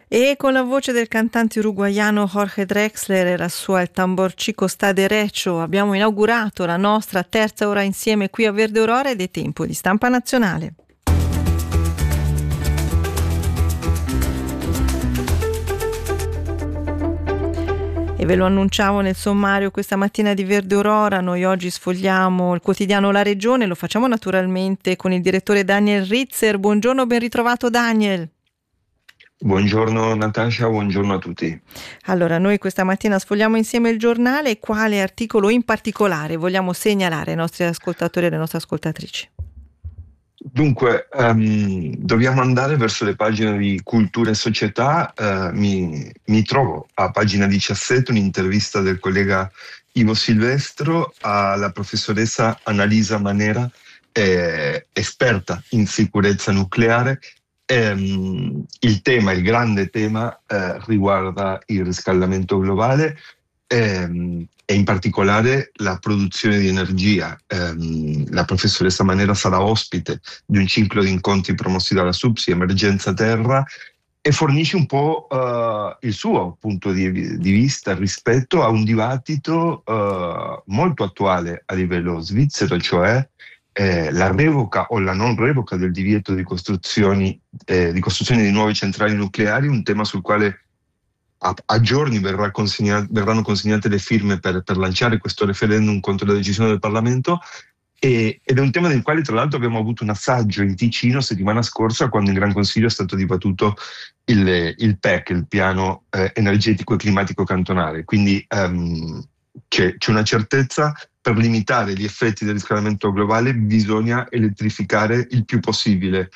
E con la voce del cantante uruguaiano Jorge Drexler e la sua Il tambor chico sta derecho abbiamo inaugurato la nostra terza ora insieme qui a Verde Aurora ed è tempo di stampa nazionale. E ve lo annunciavo nel sommario questa mattina di Verde Aurora, noi oggi sfogliamo il quotidiano La Regione, lo facciamo naturalmente con il direttore Daniel Ritzer. Buongiorno, ben ritrovato Daniel. Buongiorno Natascia, buongiorno a tutti. Allora, noi questa mattina sfogliamo insieme il giornale e quale articolo in particolare vogliamo segnalare ai nostri ascoltatori e alle nostre ascoltatrici? Dunque, dobbiamo andare verso le pagine di Cultura e Società. Mi trovo a pagina 17 un'intervista del collega Ivo Silvestro alla professoressa Annalisa Manera, esperta in sicurezza nucleare. Il grande tema, riguarda il riscaldamento globale e in particolare la produzione di energia. La professoressa Manera sarà ospite di un ciclo di incontri promossi dalla SUPSI Emergenza Terra e fornisce un po' il suo punto di vista rispetto a un dibattito molto attuale a livello svizzero, cioè la revoca o la non revoca del divieto di costruzione di nuove centrali nucleari, un tema sul quale a giorni verranno consegnate le firme per lanciare questo referendum contro la decisione del Parlamento, ed è un tema del quale tra l'altro abbiamo avuto un assaggio in Ticino settimana scorsa, quando in Gran Consiglio è stato dibattuto il PEC, il piano energetico e climatico cantonale. Quindi c'è una certezza: per limitare gli effetti del riscaldamento globale bisogna elettrificare il più possibile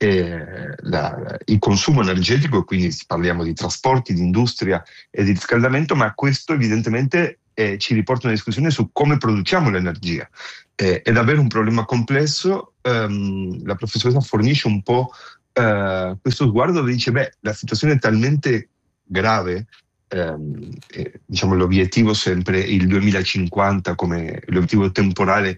il consumo energetico, quindi parliamo di trasporti, di industria e di riscaldamento, ma questo evidentemente ci riporta una discussione su come produciamo l'energia. È davvero un problema complesso. La professoressa fornisce un po' questo sguardo dove dice: la situazione è talmente grave, diciamo l'obiettivo sempre il 2050 come l'obiettivo temporale,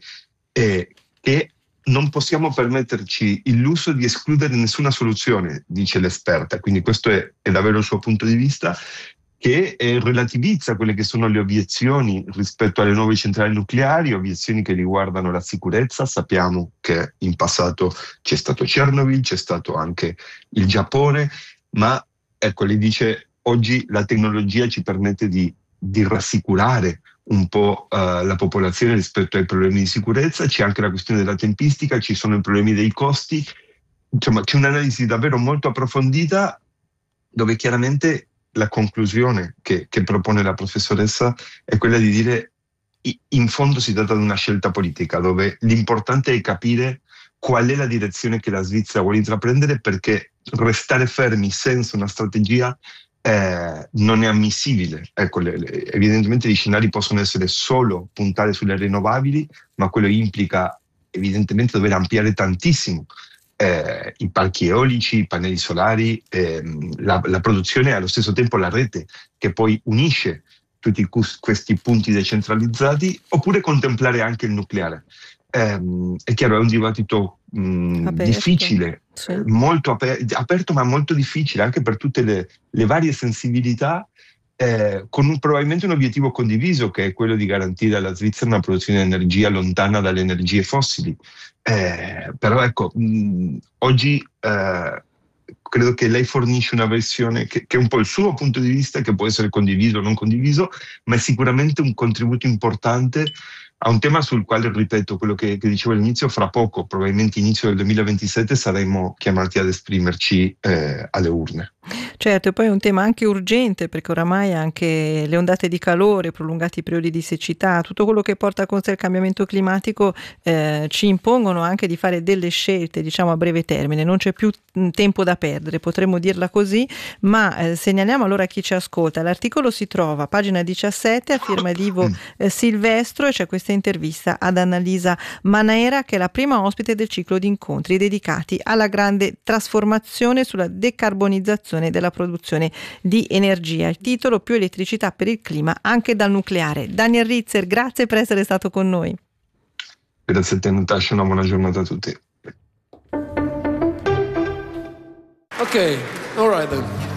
che non possiamo permetterci il lusso di escludere nessuna soluzione, dice l'esperta. Quindi questo è davvero il suo punto di vista, che relativizza quelle che sono le obiezioni rispetto alle nuove centrali nucleari, obiezioni che riguardano la sicurezza. Sappiamo che in passato c'è stato Chernobyl, c'è stato anche il Giappone, ma ecco, lei dice oggi la tecnologia ci permette di rassicurare un po' la popolazione rispetto ai problemi di sicurezza. C'è anche la questione della tempistica, ci sono i problemi dei costi. Insomma, c'è un'analisi davvero molto approfondita, dove chiaramente la conclusione che propone la professoressa è quella di dire: in fondo si tratta di una scelta politica, dove l'importante è capire qual è la direzione che la Svizzera vuole intraprendere, perché restare fermi senza una strategia non è ammissibile. Ecco, evidentemente gli scenari possono essere solo puntare sulle rinnovabili, ma quello implica evidentemente dover ampliare tantissimo i parchi eolici, i pannelli solari, la produzione e allo stesso tempo la rete che poi unisce tutti questi punti decentralizzati, oppure contemplare anche il nucleare. È chiaro, è un dibattito difficile, sì. Molto aperto, ma molto difficile anche per tutte le varie sensibilità, con probabilmente un obiettivo condiviso, che è quello di garantire alla Svizzera una produzione di energia lontana dalle energie fossili. Però ecco, oggi credo che lei fornisce una versione che è un po' il suo punto di vista, che può essere condiviso o non condiviso, ma è sicuramente un contributo importante a un tema sul quale, ripeto, quello che dicevo all'inizio, fra poco, probabilmente inizio del 2027, saremo chiamati ad esprimerci alle urne. Certo, e poi è un tema anche urgente, perché oramai anche le ondate di calore, prolungati periodi di siccità, tutto quello che porta con sé il cambiamento climatico ci impongono anche di fare delle scelte, diciamo, a breve termine. Non c'è più tempo da perdere, potremmo dirla così, ma segnaliamo allora a chi ci ascolta. L'articolo si trova a pagina 17 a firma di Ivo Silvestro, e c'è questa intervista ad Annalisa Manera, che è la prima ospite del ciclo di incontri dedicati alla grande trasformazione sulla decarbonizzazione della produzione di energia. Il titolo: più elettricità per il clima anche dal nucleare. Daniel Ritzer, grazie per essere stato con noi. Grazie a te Natascia, una buona giornata a tutti. Okay, all right then.